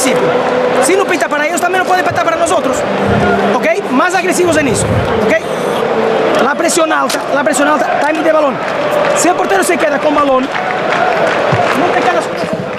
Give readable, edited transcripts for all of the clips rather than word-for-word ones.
principio. Si no pita para ellos, también lo puede pitar para nosotros. ¿Ok? Más agresivos en eso. ¿Ok? La presión alta, timing de balón. Si el portero se queda con balón, no te quedas.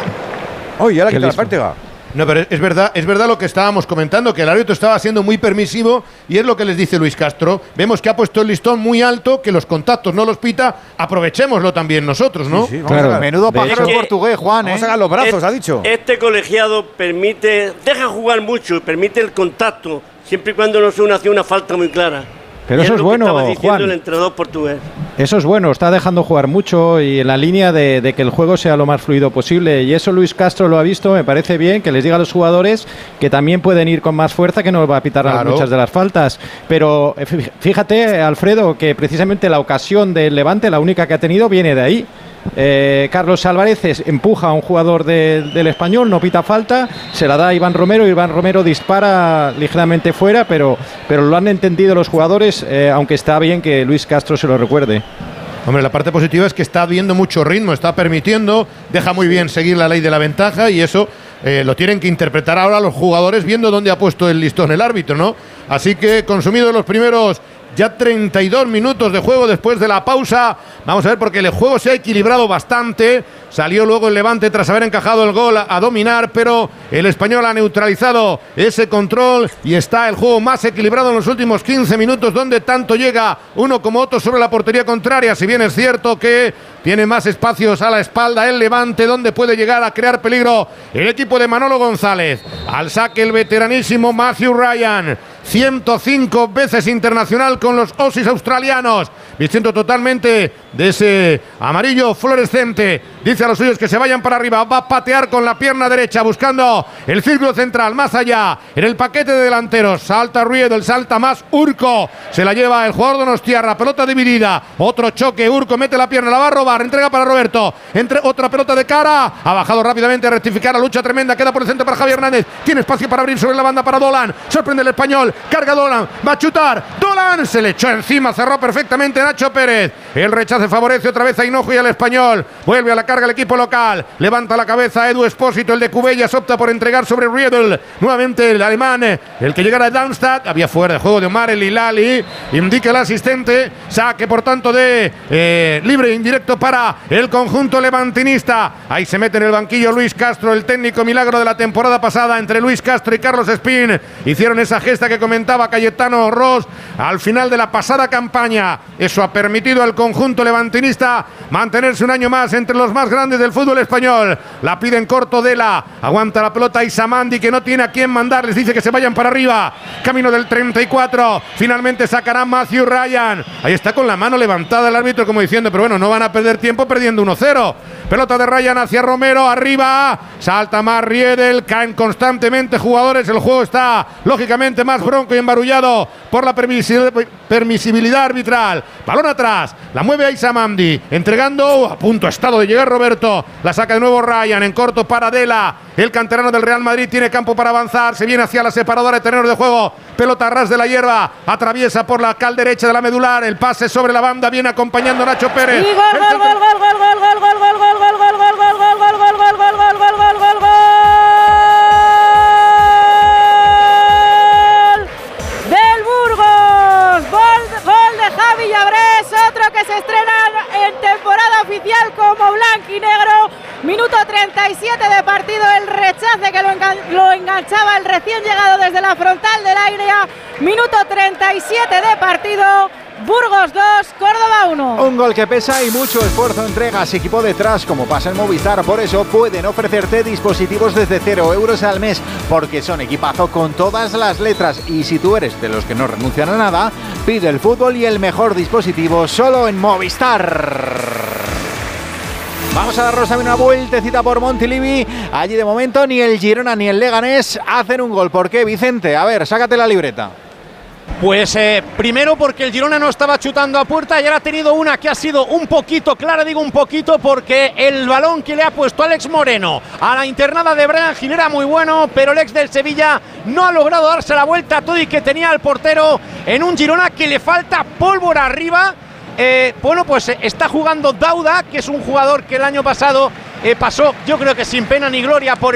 Oye, ahora que la parte va. No, pero es verdad lo que estábamos comentando, que el árbitro estaba siendo muy permisivo y es lo que les dice Luis Castro. Vemos que ha puesto el listón muy alto, que los contactos no los pita, aprovechémoslo también nosotros, ¿no? Sí, claro. Menudo pájaro portugués, Juan, Vamos a sacar los brazos, ha dicho. Este colegiado deja jugar mucho, permite el contacto, siempre y cuando no sea una falta muy clara. Pero eso es bueno, estaba diciendo Juan. el entrenador portugués. Eso es bueno, está dejando jugar mucho y en la línea de que el juego sea lo más fluido posible. Y eso Luis Castro lo ha visto, me parece bien, que les diga a los jugadores que también pueden ir con más fuerza, que no va a pitar muchas de las faltas. Pero fíjate, Alfredo, que precisamente la ocasión del Levante, la única que ha tenido, viene de ahí. Carlos Álvarez empuja a un jugador del Español, no pita falta, se la da a Iván Romero, Iván Romero dispara ligeramente fuera, pero lo han entendido los jugadores, aunque está bien que Luis Castro se lo recuerde. Hombre, la parte positiva es que está viendo mucho ritmo, está permitiendo, deja muy bien seguir la ley de la ventaja y eso lo tienen que interpretar ahora los jugadores viendo dónde ha puesto el listón el árbitro, ¿no? Así que consumidos los primeros ya 32 minutos de juego después de la pausa. Vamos a ver, porque el juego se ha equilibrado bastante. Salió luego el Levante tras haber encajado el gol a dominar, pero el Español ha neutralizado ese control y está el juego más equilibrado en los últimos 15 minutos, donde tanto llega uno como otro sobre la portería contraria. Si bien es cierto que tiene más espacios a la espalda el Levante, donde puede llegar a crear peligro el equipo de Manolo González. Al saque el veteranísimo Matthew Ryan, 105 veces internacional con los Aussies australianos, vistiendo totalmente de ese amarillo fluorescente. Dice a los suyos que se vayan para arriba, va a patear con la pierna derecha buscando el círculo central, más allá, en el paquete de delanteros, salta Riedel, salta más Urco, se la lleva el jugador Donostiarra, pelota dividida, otro choque, Urco mete la pierna, la va a robar, entrega para Roberto, entre otra pelota de cara, ha bajado rápidamente a rectificar, la lucha tremenda, queda por el centro para Javier Hernández, tiene espacio para abrir sobre la banda para Dolan, sorprende el Español, carga Dolan, va a chutar, Dolan se le echó encima, cerró perfectamente Nacho Pérez, el rechace favorece otra vez a Hinojo y al Español, vuelve a la carga el equipo local, levanta la cabeza Edu Espósito, el de Cubellas opta por entregar sobre Riedel, nuevamente el alemán, el que llegara a Darmstadt, había fuera de juego de Omar el Hilali, indica el asistente, saque por tanto de libre indirecto para el conjunto levantinista, ahí se mete en el banquillo Luis Castro, el técnico milagro de la temporada pasada, entre Luis Castro y Carlos Espín, hicieron esa gesta que comentaba Cayetano Ross al final de la pasada campaña, eso ha permitido al conjunto levantinista mantenerse un año más entre los más grandes del fútbol español. La pide en corto Dela, aguanta la pelota Isamandi, que no tiene a quién mandar, les dice que se vayan para arriba, camino del 34, finalmente sacará Matthew Ryan, ahí está con la mano levantada el árbitro como diciendo, pero bueno, no van a perder tiempo perdiendo 1-0, pelota de Ryan hacia Romero, arriba, salta más Riedel, caen constantemente jugadores, el juego está lógicamente más bronco y embarullado por la permisibilidad arbitral, balón atrás, la mueve a Isamandi, entregando, a punto ha estado de llegar Roberto, la saca de nuevo Ryan, en corto para Dela, el canterano del Real Madrid tiene campo para avanzar, se viene hacia la separadora de terreno de juego, pelota a ras de la hierba, atraviesa por la cal derecha de la medular, el pase sobre la banda, viene acompañando Nacho Pérez. Y del Burgos, gol de Javi Llabrés, otro que se estrena en temporada oficial como blanquinegro. Minuto 37 de partido, el rechace que lo enganchaba el recién llegado desde la frontal del área. Minuto 37 de partido, Burgos 2, Córdoba 1. Un gol que pesa y mucho esfuerzo entregas, equipo detrás, como pasa en Movistar. Por eso pueden ofrecerte dispositivos desde 0 euros al mes, porque son equipazo con todas las letras. Y si tú eres de los que no renuncian a nada, pide el fútbol y el mejor dispositivo solo en Movistar. Vamos a darnos también una vueltecita por Montilivi. Allí de momento ni el Girona ni el Leganés hacen un gol. ¿Por qué, Vicente? A ver, sácate la libreta. Pues primero porque el Girona no estaba chutando a puerta y ahora ha tenido una que ha sido un poquito clara, digo un poquito porque el balón que le ha puesto Alex Moreno a la internada de Brian Gil era muy bueno, pero el ex del Sevilla no ha logrado darse la vuelta a todo y que tenía al portero en un Girona que le falta pólvora arriba. Bueno, pues está jugando Dauda, que es un jugador que el año pasado pasó, yo creo que sin pena ni gloria por